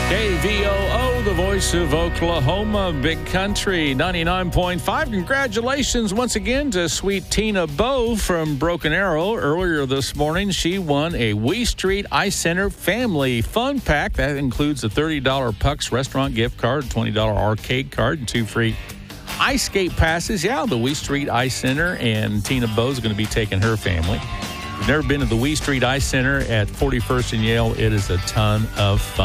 KVOO, the voice of Oklahoma, Big Country, 99.5. Congratulations once again to sweet Tina Bowe from Broken Arrow. Earlier this morning, she won a Wee Street Ice Center Family Fun Pack. That includes a $30 Puck's restaurant gift card, a $20 arcade card, and 2 free ice skate passes. Yeah, the Wee Street Ice Center, and Tina Bowe is going to be taking her family. If you've never been to the Wee Street Ice Center at 41st and Yale, it is a ton of fun.